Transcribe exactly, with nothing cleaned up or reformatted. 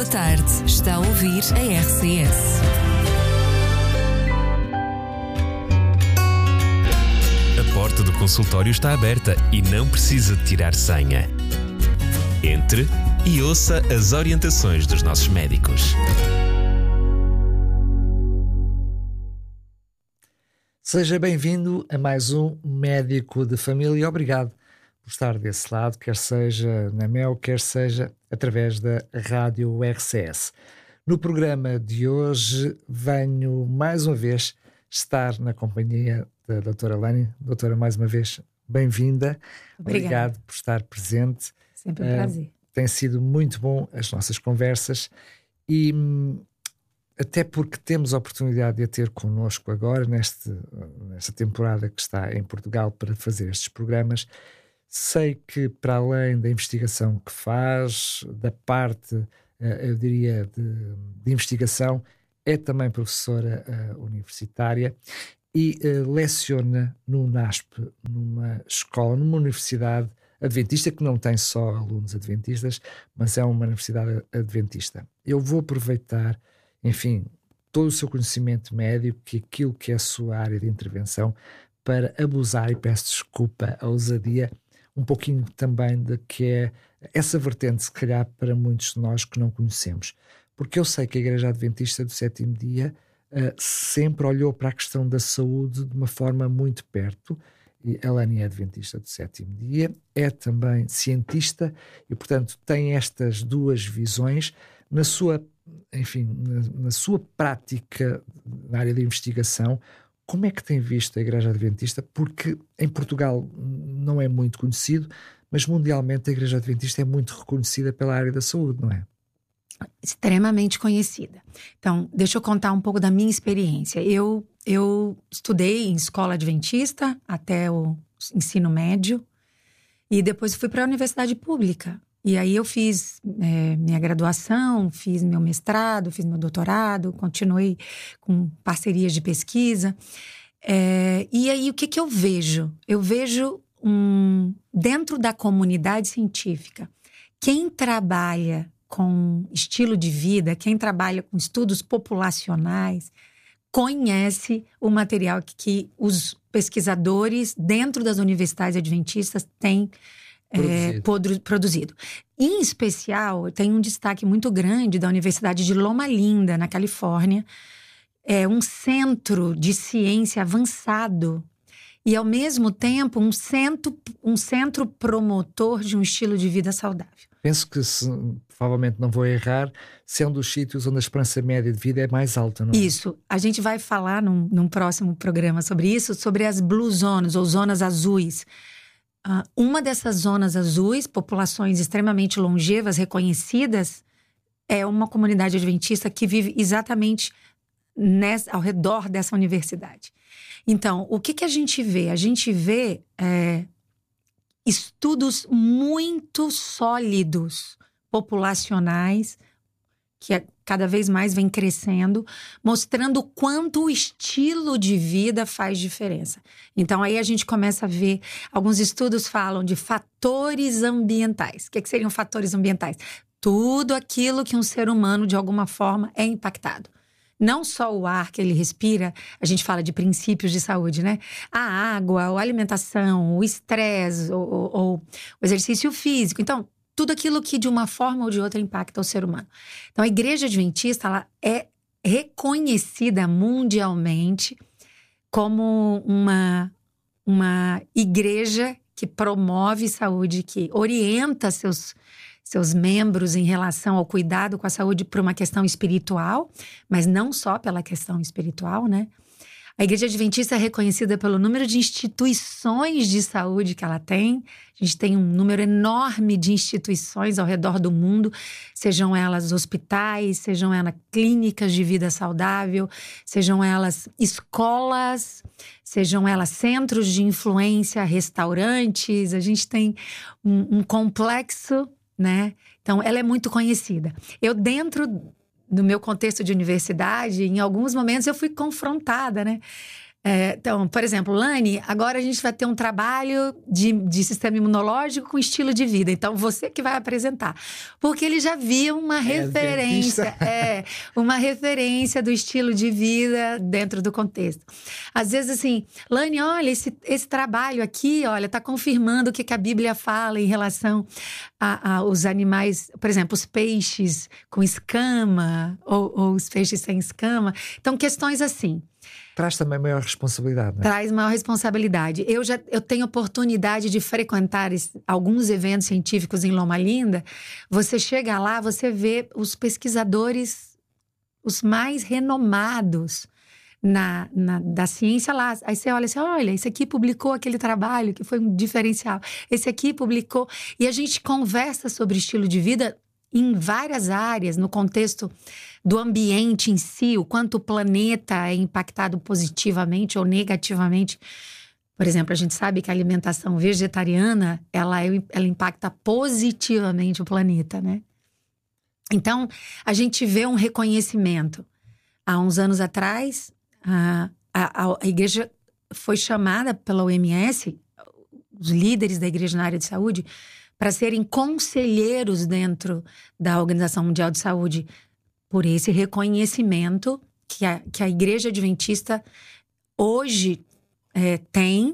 boa tarde. Está a ouvir a R C S. A porta do consultório está aberta e não precisa de tirar senha. Entre e ouça as orientações dos nossos médicos. Seja bem-vindo a mais um Médico de Família. Obrigado por estar desse lado, quer seja na Mel, quer seja através da Rádio R C S. No programa de hoje venho mais uma vez estar na companhia da doutora Lani. Doutora, mais uma vez, bem-vinda. Obrigado por estar presente. Sempre um uh, prazer. Tem sido muito bom as nossas conversas e até porque temos a oportunidade de a ter connosco agora, neste, nesta temporada que está em Portugal para fazer estes programas. Sei que, para além da investigação que faz, da parte, eu diria, de, de investigação, é também professora uh, universitária e uh, leciona no NASP, numa escola, numa universidade adventista, que não tem só alunos adventistas, mas é uma universidade adventista. Eu vou aproveitar, enfim, todo o seu conhecimento médico, que aquilo que é a sua área de intervenção, para abusar, e peço desculpa a ousadia, um pouquinho também de que é essa vertente, se calhar, para muitos de nós que não conhecemos. Porque eu sei que a Igreja Adventista do Sétimo Dia uh, sempre olhou para a questão da saúde de uma forma muito perto. E a Lani é Adventista do Sétimo Dia, é também cientista e, portanto, tem estas duas visões na sua, enfim, na, na sua prática na área de investigação. Como é que tem visto a Igreja Adventista? Porque em Portugal não é muito conhecido, mas mundialmente a Igreja Adventista é muito reconhecida pela área da saúde, não é? Extremamente conhecida. Então, deixa eu contar um pouco da minha experiência. Eu, eu estudei em escola adventista até o ensino médio e depois fui para a universidade pública. E aí eu fiz é, minha graduação, fiz meu mestrado, fiz meu doutorado, continuei com parcerias de pesquisa. É, e aí o que, que eu vejo? Eu vejo um, dentro da comunidade científica, quem trabalha com estilo de vida, quem trabalha com estudos populacionais, conhece o material que, que os pesquisadores dentro das universidades adventistas têm É, produzido. Em especial, tem um destaque muito grande da Universidade de Loma Linda, na Califórnia. É um centro de ciência avançado e, ao mesmo tempo, um centro, um centro promotor de um estilo de vida saudável. Penso que, se, provavelmente não vou errar, sendo os sítios onde a esperança média de vida é mais alta, não é? Isso. A gente vai falar num, num próximo programa sobre isso, sobre as Blue Zones, ou zonas azuis. Uh, uma dessas zonas azuis, populações extremamente longevas, reconhecidas, é uma comunidade adventista que vive exatamente nessa, ao redor dessa universidade. Então, o que, que a gente vê? A gente vê é, estudos muito sólidos, populacionais, que é, cada vez mais vem crescendo, mostrando o quanto o estilo de vida faz diferença. Então, aí a gente começa a ver, alguns estudos falam de fatores ambientais. O que, que seriam fatores ambientais? Tudo aquilo que um ser humano, de alguma forma, é impactado. Não só o ar que ele respira, a gente fala de princípios de saúde, né? A água, a alimentação, o estresse, ou, ou, ou o exercício físico. Então, tudo aquilo que de uma forma ou de outra impacta o ser humano. Então, a Igreja Adventista, ela é reconhecida mundialmente como uma, uma igreja que promove saúde, que orienta seus, seus membros em relação ao cuidado com a saúde por uma questão espiritual, mas não só pela questão espiritual, né? A Igreja Adventista é reconhecida pelo número de instituições de saúde que ela tem. A gente tem um número enorme de instituições ao redor do mundo, sejam elas hospitais, sejam elas clínicas de vida saudável, sejam elas escolas, sejam elas centros de influência, restaurantes. A gente tem um, um complexo, né? Então, ela é muito conhecida. Eu, dentro no meu contexto de universidade, em alguns momentos eu fui confrontada, né? É, então, por exemplo, Lani, agora a gente vai ter um trabalho de, de sistema imunológico com estilo de vida. Então, você que vai apresentar. Porque ele já via uma é, referência, é, uma referência do estilo de vida dentro do contexto. Às vezes, assim, Lani, olha, esse, esse trabalho aqui, olha, está confirmando o que, que a Bíblia fala em relação aos animais, por exemplo, os peixes com escama ou, ou os peixes sem escama. Então, questões assim. Traz também maior responsabilidade, né? Traz maior responsabilidade. Eu já eu tenho oportunidade de frequentar esse, alguns eventos científicos em Loma Linda. Você chega lá, você vê os pesquisadores, os mais renomados na, na, da ciência lá. Aí você olha assim, olha, esse aqui publicou aquele trabalho que foi um diferencial. Esse aqui publicou. E a gente conversa sobre estilo de vida em várias áreas, no contexto do ambiente em si, o quanto o planeta é impactado positivamente ou negativamente. Por exemplo, a gente sabe que a alimentação vegetariana, ela, é, ela impacta positivamente o planeta, né? Então, a gente vê um reconhecimento. Há uns anos atrás, a, a, a igreja foi chamada pela O M S, os líderes da igreja na área de saúde, para serem conselheiros dentro da Organização Mundial de Saúde, por esse reconhecimento que a, que a Igreja Adventista hoje é, tem